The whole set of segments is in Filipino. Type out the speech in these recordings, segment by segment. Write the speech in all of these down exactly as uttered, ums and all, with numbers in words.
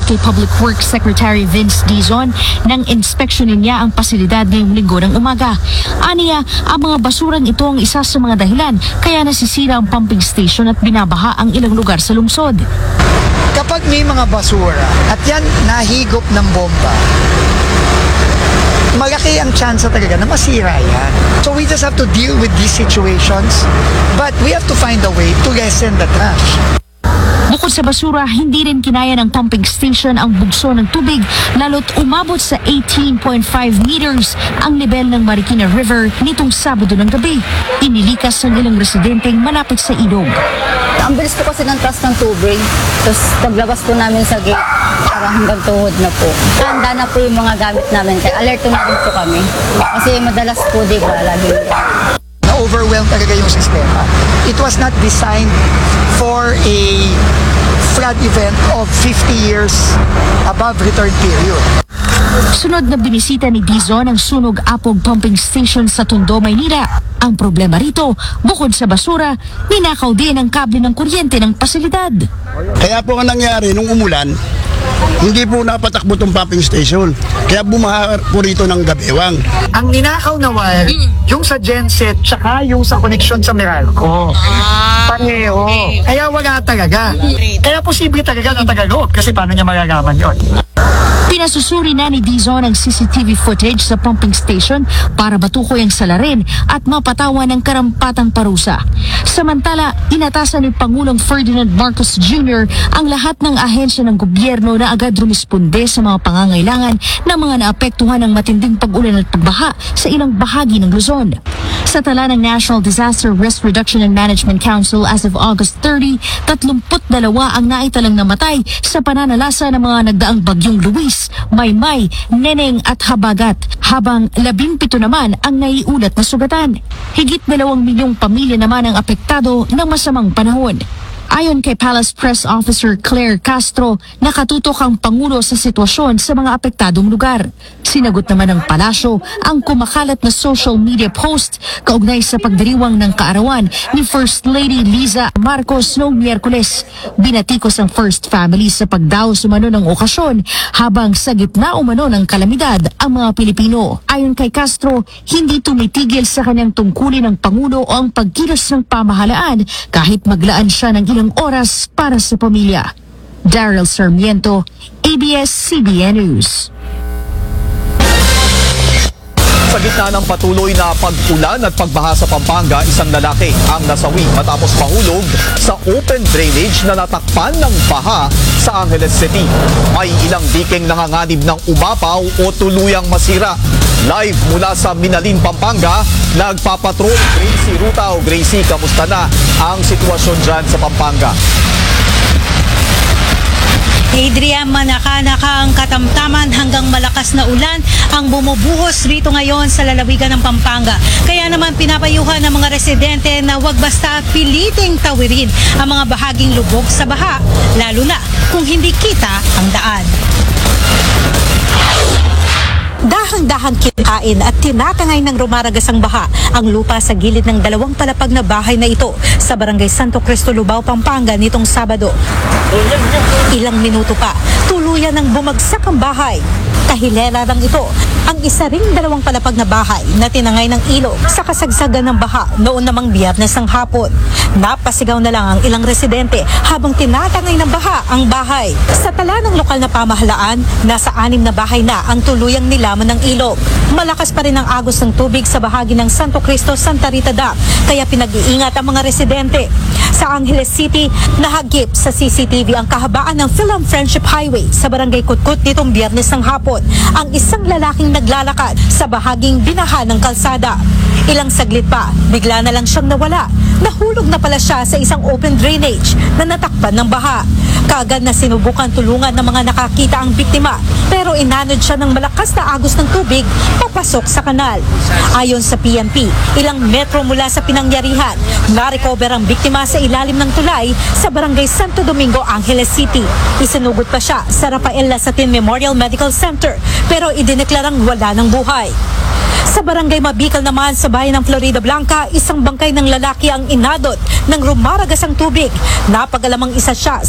kay Public Works Secretary Vince Dizon nang inspeksyonin niya ang pasilidad ngayong linggo ng umaga. Aniya, ang mga basurang ito ang isa sa mga dahilan kaya nasisira ang pumping station at binabaha ang ilang lugar sa lungsod. Kapag may mga basura at yan nahigop ng bomba, malaki ang chance talaga na masira yan. So we just have to deal with these situations, but we have to find a way to lessen the trash. Bukod sa basura, hindi rin kinaya ng pumping station ang bugso ng tubig lalo't umabot sa eighteen point five meters ang level ng Marikina River nitong Sabado ng gabi. Inilikas ang ilang residenteng malapit sa ilog. Ang bilis po kasi ng taas ng tubig, tapos naglabas po namin sa gate para hanggang tuhod na po. Handa na po yung mga gamit namin, kaya alerto na rin po kami. Kasi madalas po, di ba, lagi Na-overwhelm talaga yung sistema. It was not designed for a flood event of fifty years above return period. Sunod na binisita ni Dizon ang Sunog Apog Pumping Station sa Tondo, Maynila. Ang problema rito, bukod sa basura, ninakaw din ang kable ng kuryente ng pasilidad. Kaya po ang nangyari nung umulan, hindi po napatakbo itong pumping station. Kaya bumaha po rito ng gabewang. Ang ninakaw na wire, yung sa genset, tsaka yung sa connection sa Meralco. Pareho. Kaya wala talaga. Kaya posible talaga na tagalog kasi paano niya magagaman yun? Pinasusuri na ni Dizon ang C C T V footage sa pumping station para matukoy ang salarin at mapatawan ng karampatang parusa. Samantala, inatasan ni Pangulong Ferdinand Marcos Junior ang lahat ng ahensya ng gobyerno na agad rumisponde sa mga pangangailangan ng mga naapektuhan ng matinding pag-ulan at pagbaha sa ilang bahagi ng Luzon. Sa tala ng National Disaster Risk Reduction and Management Council as of August thirtieth, tatlumpu't dalawa ang naitalang namatay sa pananalasa ng mga nagdaang bagyong Luis, Maymay, Neneng at Habagat, habang labimpito naman ang naiulat na sugatan. Higit dalawang milyong pamilya naman ang apektado ng masamang panahon. Ayon kay Palace Press Officer Claire Castro, nakatutok ang Pangulo sa sitwasyon sa mga apektadong lugar. Sinagot naman ng palasyo ang kumakalat na social media post kaugnay sa pagdiriwang ng kaarawan ni First Lady Liza Marcos noong Miyerkules. Binatikos ang First Family sa pagdaos umano ng okasyon habang sa gitna umano ng kalamidad ang mga Pilipino. Ayon kay Castro, hindi tumitigil sa kanyang tungkulin ng Pangulo o ang pagkilos ng pamahalaan kahit maglaan siya ng ilang oras para sa pamilya. Daryl Sarmiento, A B S C B N News. Sa gitna ng patuloy na pag-ulan at pagbaha sa Pampanga, isang lalaki ang nasawi matapos mahulog sa open drainage na natakpan ng baha sa Angeles City. May ilang diking nanganganib ng umapaw o tuluyang masira. Live mula sa Minalin, Pampanga, nagpapatrol Gracie Rutao. Gracie, kamusta na ang sitwasyon dyan sa Pampanga? Adrian, manaka-naka ang katamtaman hanggang malakas na ulan ang bumubuhos rito ngayon sa lalawigan ng Pampanga. Kaya naman pinapayuhan ng mga residente na huwag basta piliting tawirin ang mga bahaging lubog sa baha, lalo na kung hindi kita ang daan. Dahang-dahang kinakain at tinatangay ng rumaragasang baha ang lupa sa gilid ng dalawang palapag na bahay na ito sa Barangay Santo Cristo, Lubao, Pampanga nitong Sabado. Ilang minuto pa, tuluyan ng bumagsak ang bahay. Kahilela lang ito ang isa ring dalawang palapag na bahay na tinangay ng ilog sa kasagsagan ng baha noon namang Biyernes ng hapon. Napasigaw na lang ang ilang residente habang tinatangay ng baha ang bahay. Sa tala ng lokal na pamahalaan, nasa anim na bahay na ang tuluyang nilaman ng ilog. Malakas pa rin ang agos ng tubig sa bahagi ng Santo Cristo, Santa Rita Dam, kaya pinag-iingat ang mga residente. Sa Angeles City, nahagip sa C C T V ang kahabaan ng Philam Friendship Highway sa Barangay Kutkut nitong Biyernes ng hapon. Ang isang lalaking naglalakad sa bahaging binaha ng kalsada. Ilang saglit pa, bigla na lang siyang nawala. Nahulog na pala siya sa isang open drainage na natakpan ng baha. Kaagad na sinubukan tulungan ng mga nakakita ang biktima, pero inanod siya ng malakas na agos ng tubig papasok sa kanal. Ayon sa P N P, ilang metro mula sa pinangyarihan, na-recover ang biktima sa ilalim ng tulay sa Barangay Santo Domingo, Angeles City. Isinugod pa siya sa Rafael Lasatin Memorial Medical Center, pero idineklarang wala ng buhay. Sa Barangay Mabikal naman sa bayan ng Florida Blanca, isang bangkay ng lalaki ang inadot ng rumaragas ang tubig. Napagalamang isa siya sa dalawang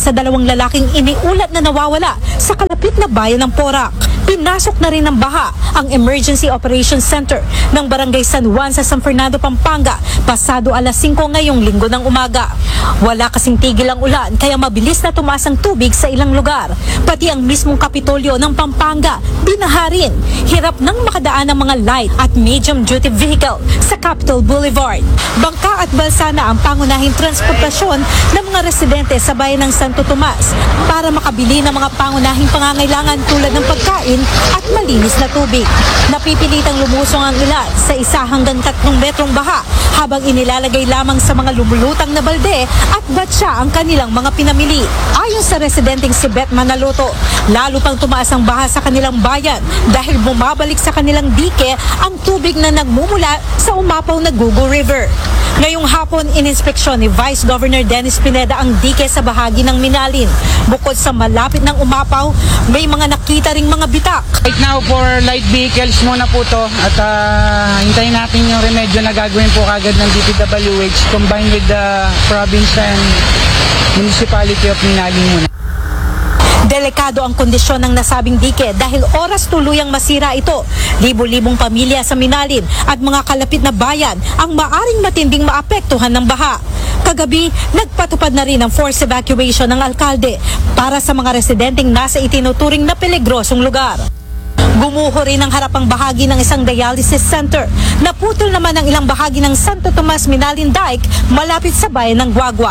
lalaking iniulat na nawawala sa kalapit na bayan ng Porac. Pinasok na rin ng baha ang Emergency Operations Center ng Barangay San Juan sa San Fernando, Pampanga pasado alas singko ngayong linggo ng umaga. Wala kasing tigil ang ulan kaya mabilis na tumaas ang tubig sa ilang lugar. Pati ang mismong Kapitolyo ng Pampanga binaha rin. Hirap nang makadaan ang mga light at medium duty vehicle sa Capitol Boulevard. Bangka at balsa na ang pangunahing transportasyon ng mga residente sa bayan ng Santo Tomas para makabili ng mga pangunahing pangangailangan tulad ng pagkain at malinis na tubig. Napipilitang lumusong ang ilan sa isa hanggang tatlong metrong baha habang inilalagay lamang sa mga lumulutang na balde at batsa ang kanilang mga pinamili. Ayon sa residenteng si Beth Manaloto, lalo pang tumaas ang baha sa kanilang bayan dahil bumabalik sa kanilang dike ang tubig na nagmumula sa umapaw na Gugu River. Ngayong hapon, ininspeksyon ni Vice Governor Dennis Pineda ang dike sa bahagi ng Minalin. Bukod sa malapit ng umapaw, may mga nakita ring mga bitak. Right now for light vehicles muna po to at uh, hintayin natin yung remedyo na gagawin po kagad ng D P W H combined with the province and municipality of Minalin muna. Delikado ang kondisyon ng nasabing dike dahil oras tuluyang masira ito. Libo-libong pamilya sa Minalin at mga kalapit na bayan ang maaring matinding maapektuhan ng baha. Kagabi, nagpatupad na rin ang forced evacuation ng alkalde para sa mga residenteng nasa itinuturing na peligrosong lugar. Gumuho rin ang harapang bahagi ng isang dialysis center. Naputol naman ang ilang bahagi ng Santo Tomas Minalin Dike malapit sa bayan ng Guagua.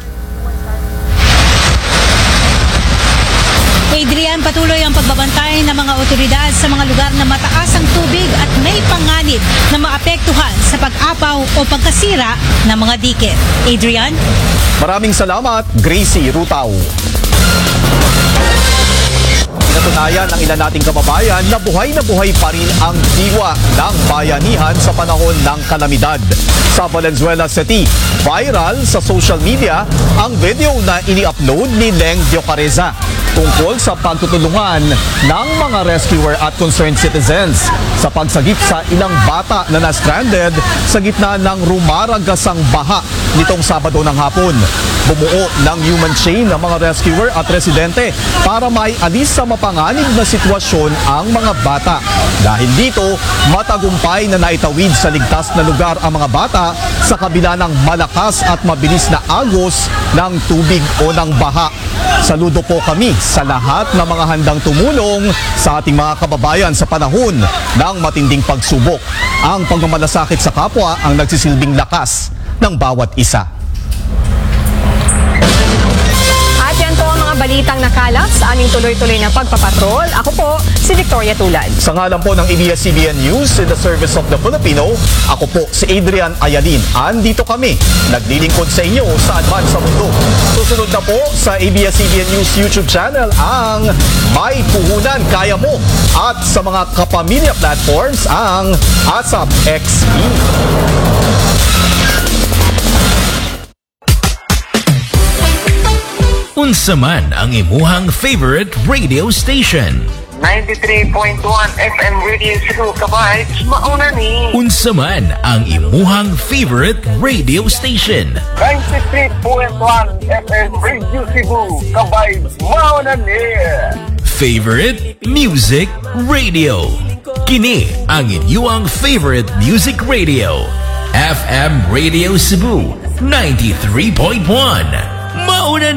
Adrian, patuloy ang pagbabantay ng mga otoridad sa mga lugar na mataas ang tubig at may panganib na maapektuhan sa pag-apaw o pagkasira ng mga dike. Adrian? Maraming salamat, Gracie Rutaw. Pinatunayan ng ilan nating kababayan na buhay na buhay pa rin ang diwa ng bayanihan sa panahon ng kalamidad. Sa Valenzuela City, viral sa social media ang video na ini-upload ni Leng Diocareza tungkol sa pagtutulungan ng mga rescuer at concerned citizens sa pagsagip sa ilang bata na na-stranded sa gitna ng rumaragasang baha nitong Sabado ng hapon. Bumuo ng human chain ng mga rescuer at residente para maialis sa mapanganib na sitwasyon ang mga bata. Dahil dito, matagumpay na naitawid sa ligtas na lugar ang mga bata sa kabila ng malakas at mabilis na agos ng tubig o ng baha. Saludo po kami sa lahat ng mga handang tumulong sa ating mga kababayan sa panahon ng matinding pagsubok. Ang pagmamalasakit sa kapwa ang nagsisilbing lakas ng bawat isa. At yan po ang mga balitang nakalap sa aming tuloy-tuloy na pagpapatrol. Ako po, si Victoria Tulad. Sa ngalan po ng A B S C B N News in the service of the Filipino, ako po si Adrian Ayalin. Andito kami, naglilingkod sa inyo sa advance sa mundo. Susunod na po sa A B S C B N News YouTube channel ang May Puhunan Kaya Mo at sa mga kapamilya platforms ang ASAP X B. Unsa man ang imuhang favorite radio station? ninety-three point one F M Radio Cebu, kabay, mauna ni. Unsa man ang imuhang favorite radio station? ninety-three point one F M Radio Cebu, kabay, mauna ni. Favorite Music Radio. Kini ang inyong favorite music radio. F M Radio Cebu ninety-three point one. Mauna